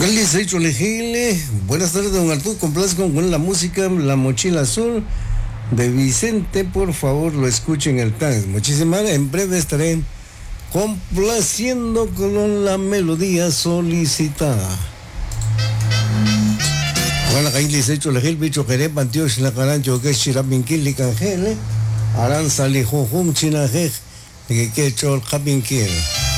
Carlis hecho elegirle. Buenas tardes, don Arturo. Complazco con la música La Mochila Azul de Vicente. Por favor, lo escuchen el tango. Muchísimas gracias. En breve estaré complaciendo con la melodía solicitada. Bueno, Carlis hecho elegir. Bicho Jerez, Pantioch, la Carancho, que es Chirapinquil y Cangele. Aranzali, Jojum, Chinajej, que hecho el Japinquil.